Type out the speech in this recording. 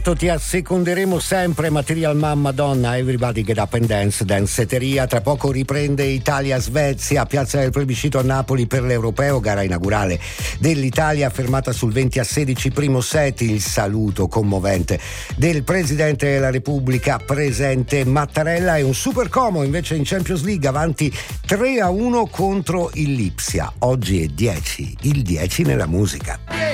Ti asseconderemo sempre. Material Man, Madonna, Everybody Get Up and Dance, Danceteria. Tra poco riprende Italia-Svezia, Piazza del Plebiscito a Napoli per l'Europeo, gara inaugurale dell'Italia fermata sul 20-16, primo set. Il saluto commovente del Presidente della Repubblica presente Mattarella e un Super Como invece in Champions League, avanti 3-1 contro il Lipsia. Oggi è 10, il 10 nella musica.